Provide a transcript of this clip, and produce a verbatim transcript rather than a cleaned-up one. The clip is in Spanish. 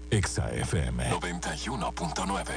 Exa F M noventa y uno punto nueve.